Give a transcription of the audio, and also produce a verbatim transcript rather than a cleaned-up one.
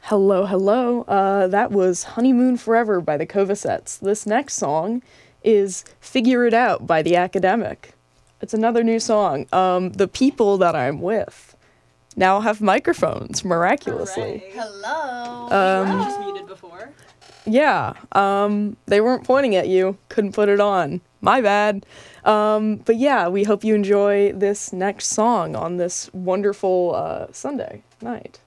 Hello, hello. Uh, that was Honeymoon Forever by the Covasets. This next song is Figure It Out by The Academic. It's another new song. Um, the people that I'm with now have microphones, miraculously. Hooray. Hello. Um, you were just muted before. Yeah, um, they weren't pointing at you. Couldn't put it on. My bad. Um, but yeah, we hope you enjoy this next song on this wonderful uh, Sunday night.